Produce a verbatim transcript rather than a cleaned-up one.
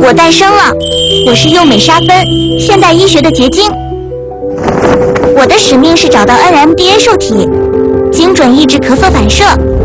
我诞生了，我是幼美沙芬，现代医学的结晶。我的使命是找到 N M D A 受体，精准抑制咳嗽反射，